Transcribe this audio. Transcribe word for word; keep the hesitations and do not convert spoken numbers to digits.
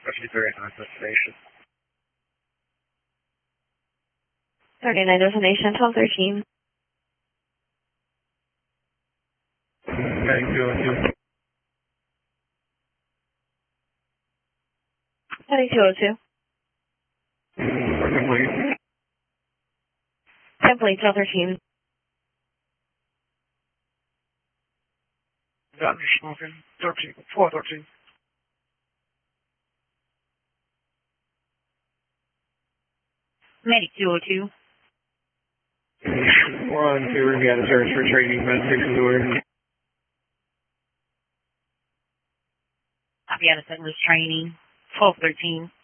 fifty-three on destination. thirty-nine destination, twelve thirteen. Heading two oh two. Heading two oh two. Complete. Complete, twelve thirteen. Done, smoking. thirteen, four thirteen. Medic two oh two. We're on to review the search for training medication order. Copy out of Settlers Training, twelve thirteen.